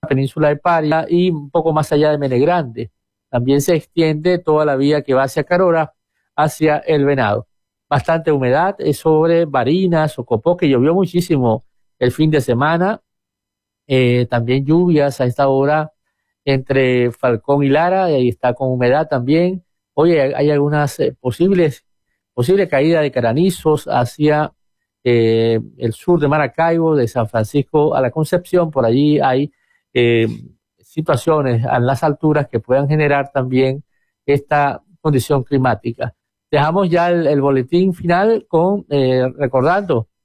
península de Paria y un poco más allá de Mene Grande. También se extiende toda la vía que va hacia Carora, hacia El Venado. Bastante humedad sobre Barinas, Ocopó, que llovió muchísimo el fin de semana. También lluvias a esta hora entre Falcón y Lara, y ahí está con humedad también. Hoy hay algunas posible caída de granizos hacia el sur de Maracaibo, de San Francisco a la Concepción. Por allí hay eh, situaciones a las alturas que puedan generar también esta condición climática. Dejamos ya el boletín final con recordando